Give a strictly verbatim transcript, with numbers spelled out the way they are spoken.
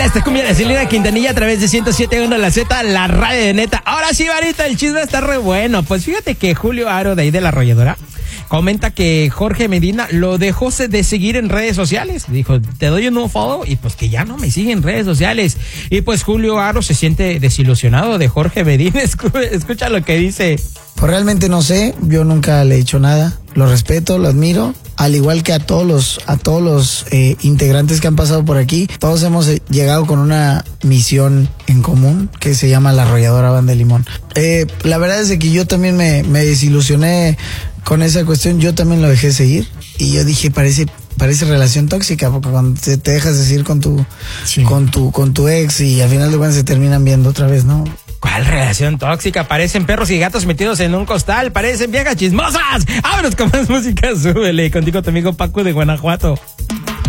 Baila esta cumbia de Selena Quintanilla a través de ciento siete punto uno La Z, la radio de neta. Ahora sí, Varita, el chisme está re bueno. Pues fíjate que Julio Aro, de ahí de La Arrolladora, comenta que Jorge Medina lo dejó de seguir en redes sociales. Dijo, te doy un nuevo follow y pues que ya no me sigue en redes sociales. Y pues Julio Aro se siente desilusionado de Jorge Medina. Escucha lo que dice. Pues realmente no sé, yo nunca le he hecho nada. Lo respeto, lo admiro, al igual que a todos los, a todos los eh, integrantes que han pasado por aquí. Todos hemos eh, llegado con una misión en común que se llama La Arrolladora Banda de Limón. Eh, la verdad es que yo también me, me desilusioné con esa cuestión. Yo también lo dejé seguir y yo dije, parece parece relación tóxica, porque cuando te, te dejas de seguir con tu, sí. con tu, con tu ex y al final de cuentas se terminan viendo otra vez, ¿no? ¿Cuál relación tóxica? Parecen perros y gatos metidos en un costal, parecen viejas chismosas. Vámonos con más música, súbele. Contigo tu amigo Paco de Guanajuato.